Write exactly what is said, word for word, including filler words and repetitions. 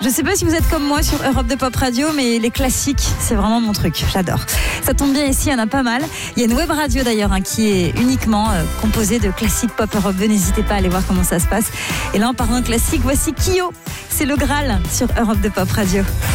Je sais pas si vous êtes comme moi sur Europe de Pop Radio, mais les classiques, c'est vraiment mon truc. J'adore. Ça tombe bien, ici, il y en a pas mal. Il y a une web radio d'ailleurs hein, qui est uniquement euh, composée de classiques pop Europe deux. N'hésitez pas à aller voir comment ça se passe. Et là, en parlant de classique, voici Kyo. C'est le Graal sur Europe de Pop Radio.